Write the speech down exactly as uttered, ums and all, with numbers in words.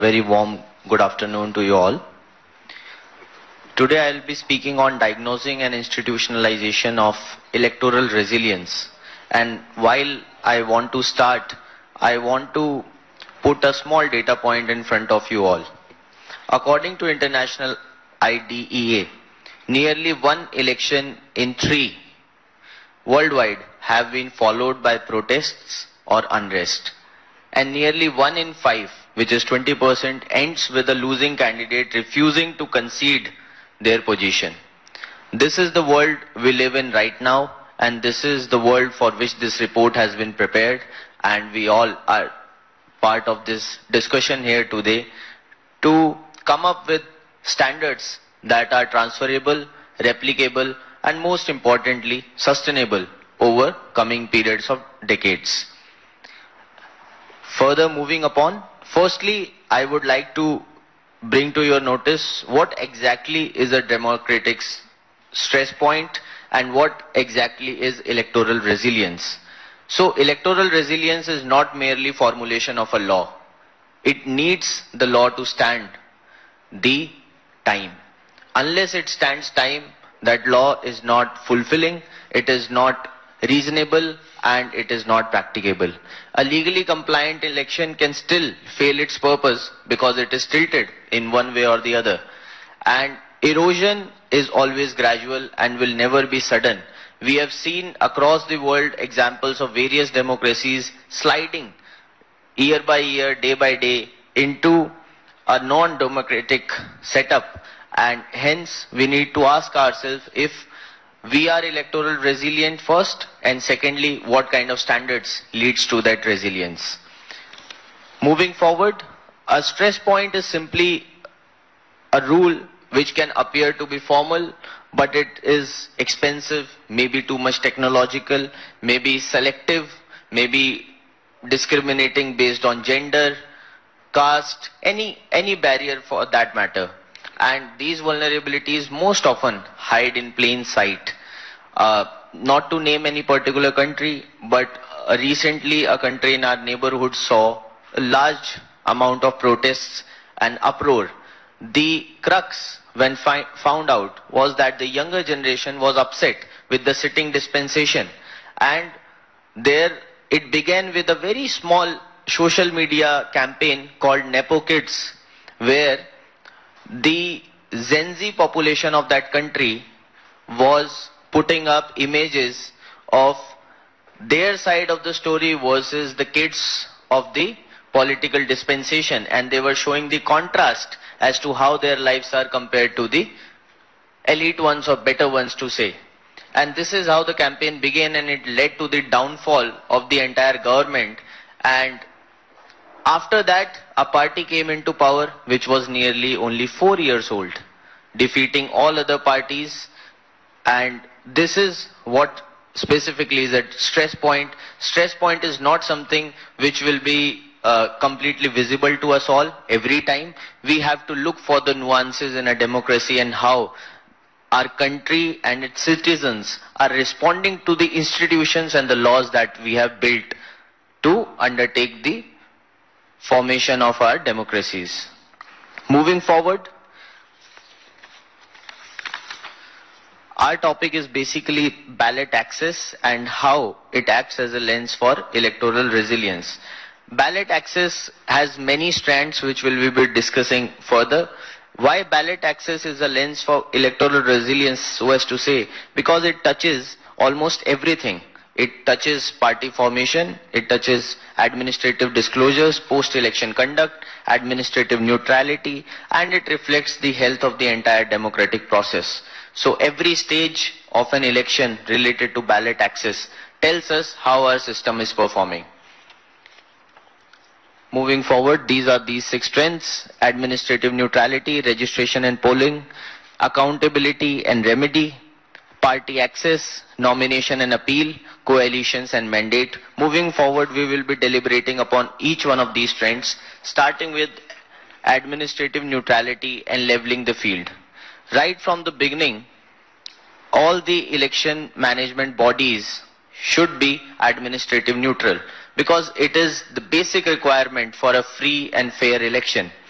Very warm good afternoon to you all. Today I will be speaking on diagnosing and institutionalization of electoral resilience. And while I want to start, I want to put a small data point in front of you all. According to International I D E A, nearly one election in three worldwide have been followed by protests or unrest. And nearly one in five, which is twenty percent, ends with a losing candidate refusing to concede their position. This is the world we live in right now, and this is the world for which this report has been prepared, and we all are part of this discussion here today to come up with standards that are transferable, replicable, and most importantly, sustainable over coming periods of decades. Further moving upon, firstly, I would like to bring to your notice what exactly is a democratic stress point and what exactly is electoral resilience. So electoral resilience is not merely formulation of a law. It needs the law to stand the time. Unless it stands time, that law is not fulfilling, it is not reasonable, and it is not practicable. A legally compliant election can still fail its purpose because it is tilted in one way or the other. And erosion is always gradual and will never be sudden. We have seen across the world examples of various democracies sliding year by year, day by day into a non-democratic setup. And hence we need to ask ourselves if we are electoral resilient first, and secondly, what kind of standards leads to that resilience. Moving forward, a stress point is simply a rule which can appear to be formal, but it is expensive, maybe too much technological, maybe selective, maybe discriminating based on gender, caste, any, any barrier for that matter. And these vulnerabilities most often hide in plain sight. Uh, not to name any particular country, but uh, recently a country in our neighborhood saw a large amount of protests and uproar. The crux when fi found out was that the younger generation was upset with the sitting dispensation. And there it began with a very small social media campaign called Nepo Kids, where the Gen Z population of that country was putting up images of their side of the story versus the kids of the political dispensation, and they were showing the contrast as to how their lives are compared to the elite ones or better ones to say. And this is how the campaign began, and it led to the downfall of the entire government. And after that, a party came into power which was nearly only four years old, defeating all other parties. And this is what specifically is a stress point. Stress point is not something which will be uh, completely visible to us all every time. We have to look for the nuances in a democracy and how our country and its citizens are responding to the institutions and the laws that we have built to undertake the formation of our democracies. Moving forward, our topic is basically ballot access and how it acts as a lens for electoral resilience. Ballot access has many strands which we will be discussing further. Why ballot access is a lens for electoral resilience, so as to say? Because it touches almost everything. It touches party formation, it touches administrative disclosures, post-election conduct, administrative neutrality, and it reflects the health of the entire democratic process. So every stage of an election related to ballot access tells us how our system is performing. Moving forward, these are these six strengths: administrative neutrality, registration and polling, accountability and remedy, party access, nomination and appeal, coalitions and mandate. Moving forward, we will be deliberating upon each one of these trends, starting with administrative neutrality and leveling the field. Right from the beginning, all the election management bodies should be administrative neutral, because it is the basic requirement for a free and fair election.